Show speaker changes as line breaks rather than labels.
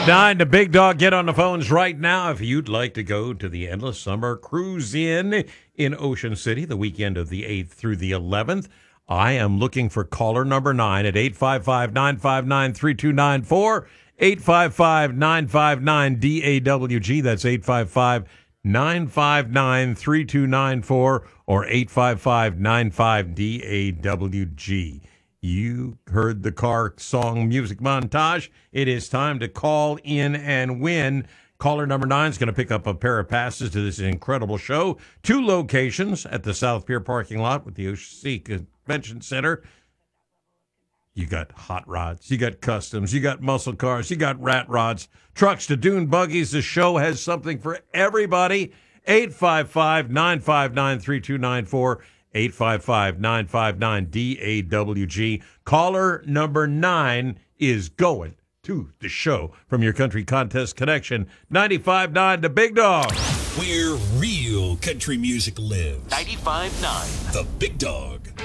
95.9, the Big Dog. Get on the phones right now if you'd like to go to the Endless Summer Cruise in Ocean City the weekend of the 8th through the 11th. I am looking for caller number 9 at 855-959-3294, 855-959-DAWG. That's 855-959-3294 or 855-95-DAWG. You heard the car song music montage. It is time to call in and win. Caller number 9 is going to pick up a pair of passes to this incredible show. 2 locations at the South Pier parking lot with the Ocean City Convention Center. You got hot rods, you got customs, you got muscle cars, you got rat rods, trucks to dune buggies. The show has something for everybody. 855-959-3294. 855-959-DAWG. Caller number 9 is going to the show from your Country Contest Connection. 95.9 The Big Dog.
Where real country music lives.
95.9
The Big Dog.